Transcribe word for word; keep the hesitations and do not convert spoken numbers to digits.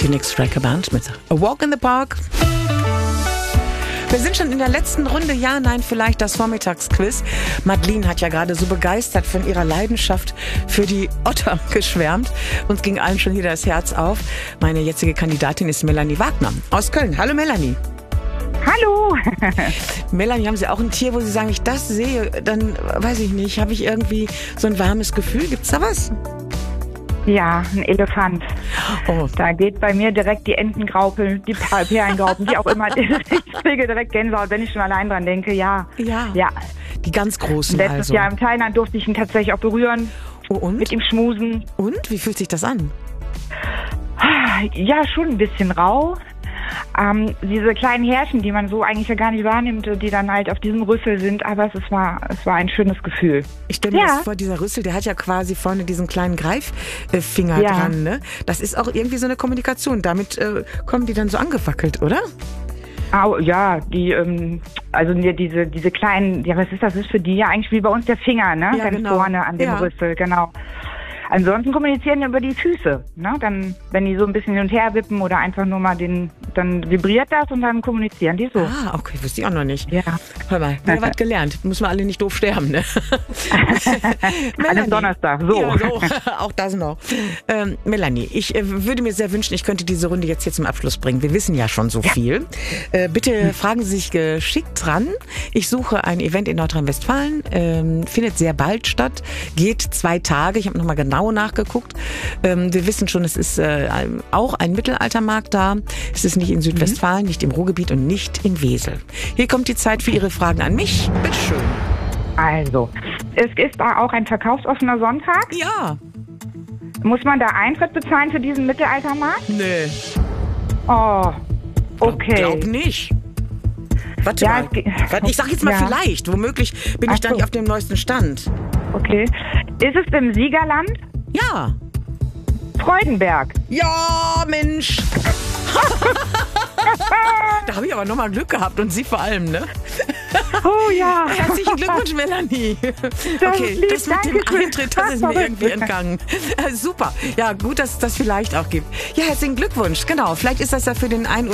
Phoenix Cracker Band mit A Walk in the Park. Wir sind schon in der letzten Runde. Ja, nein, vielleicht das Vormittagsquiz. Madeline hat ja gerade so begeistert von ihrer Leidenschaft für die Otter geschwärmt. Uns ging allen schon hier das Herz auf. Meine jetzige Kandidatin ist Melanie Wagner aus Köln. Hallo Melanie. Hallo. Melanie, haben Sie auch ein Tier, wo Sie sagen, wenn ich das sehe, dann, weiß ich nicht, habe ich irgendwie so ein warmes Gefühl? Gibt's da was? Ja, ein Elefant. Oh. Da geht bei mir direkt die Entengraupel, die Perlengraupen, wie auch immer. Ich kriege direkt Gänsehaut, wenn ich schon allein dran denke. Ja. Ja. Ja. Die ganz großen Letztes also. Jahr im Thailand durfte ich ihn tatsächlich auch berühren. Oh, und? Mit ihm schmusen. Und? Wie fühlt sich das an? Ja, schon ein bisschen rau. Ähm, diese kleinen Härchen, die man so eigentlich ja gar nicht wahrnimmt, die dann halt auf diesem Rüssel sind, aber es war, es war ein schönes Gefühl. Ich stelle mir Ja. das vor, dieser Rüssel, der hat ja quasi vorne diesen kleinen Greiffinger Ja. dran, ne? Das ist auch irgendwie so eine Kommunikation. Damit äh, kommen die dann so angewackelt, oder? Au, ja, die, ähm, also die- diese, diese kleinen, ja, was ist das? Das ist für die ja eigentlich wie bei uns der Finger, ne? Ja, Ganz genau. vorne an dem Ja. Rüssel, genau. Ansonsten kommunizieren die über die Füße, ne? Dann, wenn die so ein bisschen hin und her wippen oder einfach nur mal den, dann vibriert das und dann kommunizieren die so. Ah, okay, wusste ich auch noch nicht. Ja. Hör mal, wieder was gelernt. Müssen wir alle nicht doof sterben, ne? An einem Donnerstag, so. Ja, so. Auch das noch. Ähm, Melanie, ich äh, würde mir sehr wünschen, ich könnte diese Runde jetzt hier zum Abschluss bringen. Wir wissen ja schon so viel. Äh, bitte fragen Sie sich geschickt dran. Ich suche ein Event in Nordrhein-Westfalen. Ähm, findet sehr bald statt. Geht zwei Tage. Ich habe nochmal genau nachgeguckt. Ähm, wir wissen schon, es ist äh, auch ein Mittelaltermarkt da. Es ist nicht in Südwestfalen, nicht im Ruhrgebiet und nicht in Wesel. Hier kommt die Zeit für Ihre Fragen an mich. Bitte schön. Also, es ist da auch ein verkaufsoffener Sonntag. Ja. Muss man da Eintritt bezahlen für diesen Mittelaltermarkt? Nee. Oh, okay. Glaub nicht. Warte Ja, mal. es ge- Warte, ich sag jetzt mal Ja. vielleicht. Womöglich bin Ach ich da so. nicht auf dem neuesten Stand. Okay. Ist es im Siegerland? Ja. Freudenberg. Ja, Mensch. Da habe ich aber nochmal Glück gehabt und Sie vor allem, ne? Oh ja. Herzlichen Glückwunsch, Melanie. Das Okay, ist lieb, das mit dem Dankeschön. Eintritt, das ist mir irgendwie entgangen. Äh, Super. Ja, gut, dass es das vielleicht auch gibt. Ja, herzlichen Glückwunsch. Genau, vielleicht ist das ja für den einen